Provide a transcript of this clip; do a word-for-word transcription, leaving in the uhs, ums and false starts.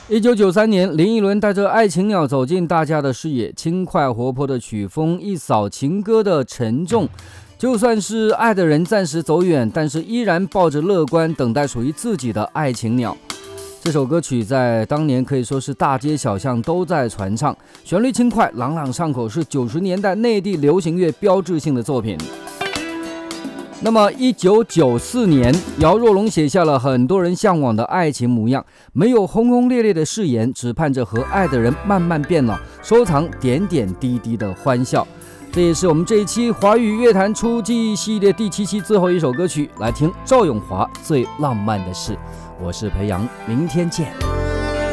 一九九三年，林忆莲带着《爱情鸟》走进大家的视野，轻快活泼的曲风一扫情歌的沉重。就算是爱的人暂时走远，但是依然抱着乐观，等待属于自己的爱情鸟。这首歌曲在当年可以说是大街小巷都在传唱，旋律轻快，朗朗上口，是九十年代内地流行乐标志性的作品。那么一九九四年，姚若龙写下了很多人向往的爱情模样，没有轰轰烈烈的誓言，只盼着和爱的人慢慢变老，收藏点点滴滴的欢笑。这也是我们这一期华语乐坛初记忆系列第七期最后一首歌曲，来听赵咏华最浪漫的事。我是裴阳，明天见。